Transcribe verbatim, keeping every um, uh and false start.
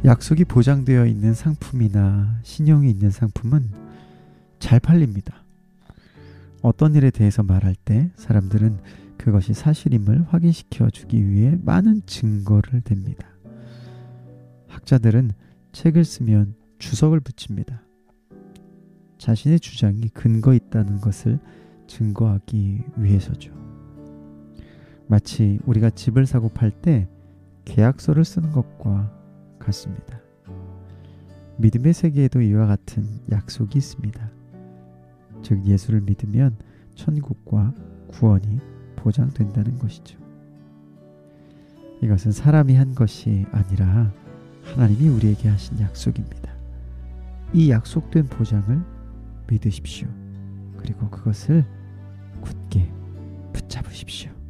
약속이 보장되어 있는 상품이나 신용이 있는 상품은 잘 팔립니다. 어떤 일에 대해서 말할 때 사람들은 그것이 사실임을 확인시켜 주기 위해 많은 증거를 댑니다. 학자들은 책을 쓰면 주석을 붙입니다. 자신의 주장이 근거 있다는 것을 증거하기 위해서죠. 마치 우리가 집을 사고 팔 때 계약서를 쓰는 것과 같습니다. 믿음의 세계에도 이와 같은 약속이 있습니다. 즉 예수를 믿으면 천국과 구원이 보장된다는 것이죠. 이것은 사람이 한 것이 아니라 하나님이 우리에게 하신 약속입니다. 이 약속된 보장을 믿으십시오. 그리고 그것을 굳게 붙잡으십시오.